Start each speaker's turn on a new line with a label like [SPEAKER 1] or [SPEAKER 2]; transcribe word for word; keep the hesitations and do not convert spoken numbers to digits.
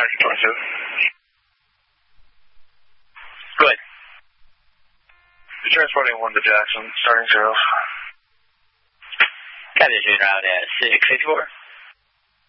[SPEAKER 1] Latitude twenty-two. Go ahead. You're transporting one to Jackson, starting zero.
[SPEAKER 2] Copy, route at six sixty-four.